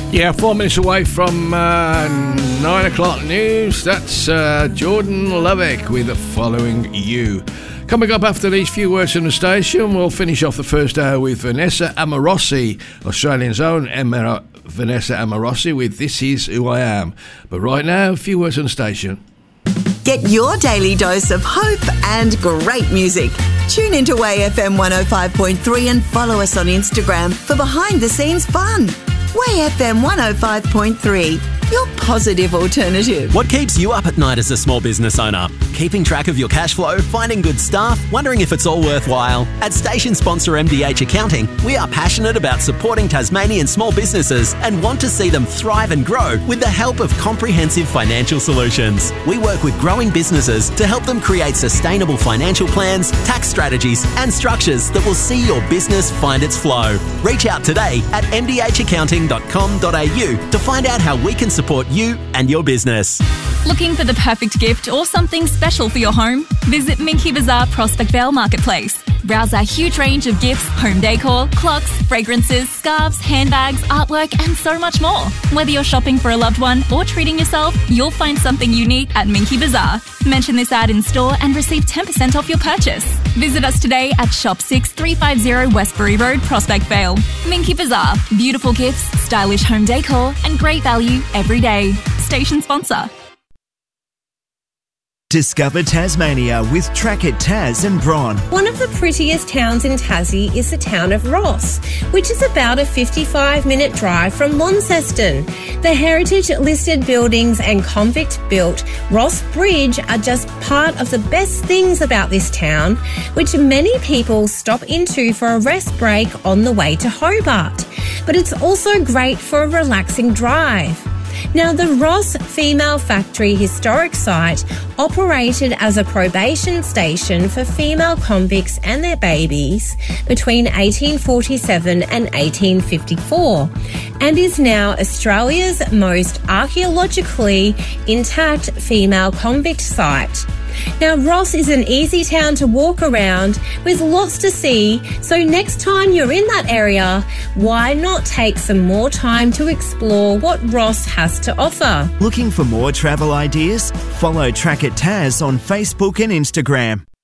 Yeah, 4 minutes away from 9 o'clock news. That's Jordan Lovick with Following You. Coming up after these few words from the station, we'll finish off the first hour with Vanessa Amorosi, Australian's own Vanessa Amorosi with This Is Who I Am. But right now, a few words from the station. Get your daily dose of hope and great music. Tune into AFM 105.3 and follow us on Instagram for behind-the-scenes fun. WayFM 105.3, your positive alternative. What keeps you up at night as a small business owner? Keeping track of your cash flow, finding good staff, wondering if it's all worthwhile? At station sponsor MDH Accounting, we are passionate about supporting Tasmanian small businesses and want to see them thrive and grow with the help of comprehensive financial solutions. We work with growing businesses to help them create sustainable financial plans, tax strategies and structures that will see your business find its flow. Reach out today at mdhaccounting.com.au to find out how we can support you and your business. Looking for the perfect gift or something special for your home? Visit Minky Bazaar Prospect Vale Marketplace. Browse our huge range of gifts, home decor, clocks, fragrances, scarves, handbags, artwork and so much more. Whether you're shopping for a loved one or treating yourself, you'll find something unique at Minky Bazaar. Mention this ad in store and receive 10% off your purchase. Visit us today at Shop 6350 Westbury Road, Prospect Vale. Minky Bazaar. Beautiful gifts, stylish home decor and great value every day. Station sponsor. Discover Tasmania with Track It Tas and Bron. One of the prettiest towns in Tassie is the town of Ross, which is about a 55-minute drive from Launceston. The heritage-listed buildings and convict-built Ross Bridge are just part of the best things about this town, which many people stop into for a rest break on the way to Hobart. But it's also great for a relaxing drive. Now, the Ross Female Factory Historic Site operated as a probation station for female convicts and their babies between 1847 and 1854 and is now Australia's most archaeologically intact female convict site. Now, Ross is an easy town to walk around with lots to see, so next time you're in that area, why not take some more time to explore what Ross has to offer? Looking for more travel ideas? Follow Track It Tas on Facebook and Instagram.